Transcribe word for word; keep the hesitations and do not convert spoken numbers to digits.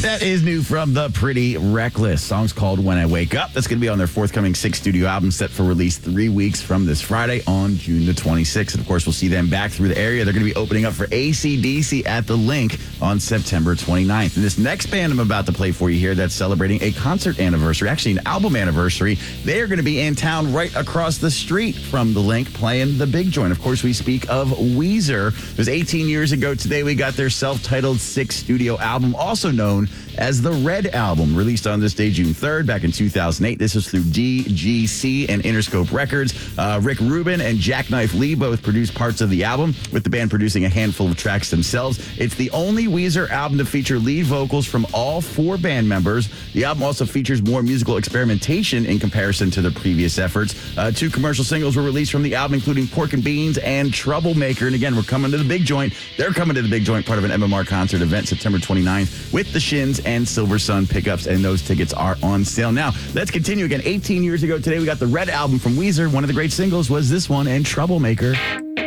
That is new from The Pretty Reckless. Song's called When I Wake Up. That's going to be on their forthcoming sixth studio album, set for release three weeks from this Friday on June the twenty-sixth. And of course, we'll see them back through the area. They're going to be opening up for A C D C at the Link on September twenty-ninth. And this next band I'm about to play for you here, that's celebrating a concert anniversary, actually an album anniversary. They are going to be in town right across the street from the Link playing the big joint. Of course, we speak of Weezer. It was eighteen years ago today we got their self-titled sixth studio album, also known as the Red Album, released on this day, June third, back in two thousand eight. This was through D G C and Interscope Records. Uh, Rick Rubin and Jackknife Lee both produced parts of the album, with the band producing a handful of tracks themselves. It's the only Weezer album to feature lead vocals from all four band members. The album also features more musical experimentation in comparison to their previous efforts. Uh, two commercial singles were released from the album, including Pork and Beans and Troublemaker. And again, we're coming to the big joint. They're coming to the big joint, part of an M M R concert event, September twenty-ninth, with the Shins and Silver Sun pickups, and those tickets are on sale now. Let's continue again. eighteen years ago today, we got the Red Album from Weezer. One of the great singles was this one, and Troublemaker.